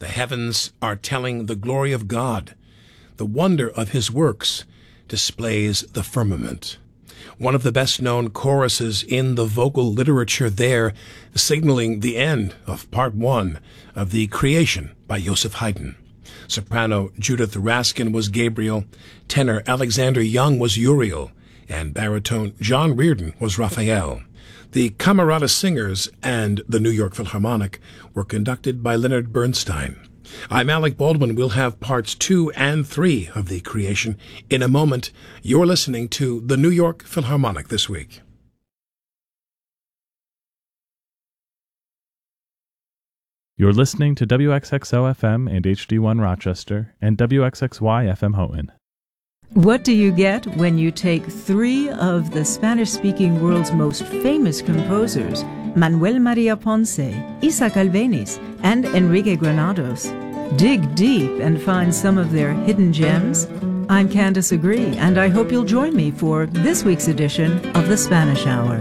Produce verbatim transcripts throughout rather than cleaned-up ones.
The heavens are telling the glory of God. The wonder of his works displays the firmament. One of the best-known choruses in the vocal literature there, signaling the end of part one of The Creation by Joseph Haydn. Soprano Judith Raskin was Gabriel, tenor Alexander Young was Uriel, and baritone John Reardon was Raphael. The Camerata Singers and the New York Philharmonic were conducted by Leonard Bernstein. I'm Alec Baldwin. We'll have parts two and three of The Creation in a moment. You're listening to the New York Philharmonic this week. You're listening to W X X O F M and H D one Rochester and W X X Y F M Houghton. What do you get when you take three of the Spanish-speaking world's most famous composers, Manuel Maria Ponce, Isaac Albéniz, and Enrique Granados? Dig deep and find some of their hidden gems? I'm Candace Agree, and I hope you'll join me for this week's edition of the Spanish Hour.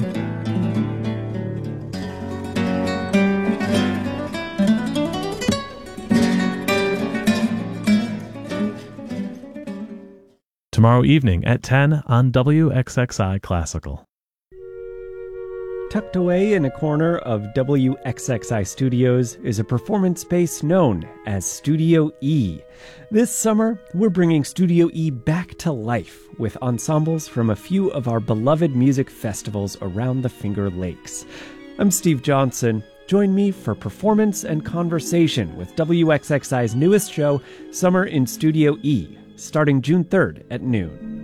Tomorrow evening at ten on W X X I Classical. Tucked away in a corner of W X X I Studios is a performance space known as Studio E. This summer, we're bringing Studio E back to life with ensembles from a few of our beloved music festivals around the Finger Lakes. I'm Steve Johnson. Join me for performance and conversation with W X X I's newest show, Summer in Studio E, starting June third at noon.